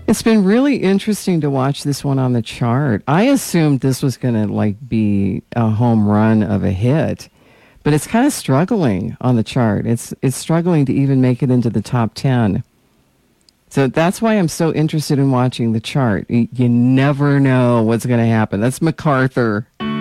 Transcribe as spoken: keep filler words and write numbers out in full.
It's been really interesting to watch this one on the chart. I assumed this was going to like be a home run of a hit, but it's kind of struggling on the chart. It's it's struggling to even make it into the top ten. So that's why I'm so interested in watching the chart. You, you never know what's going to happen. That's MacArthur.